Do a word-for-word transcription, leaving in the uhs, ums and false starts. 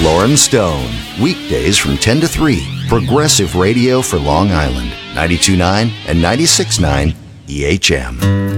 Lauren Stone. Weekdays from ten to three. Progressive Radio for Long Island. ninety-two point nine and ninety-six point nine E H M.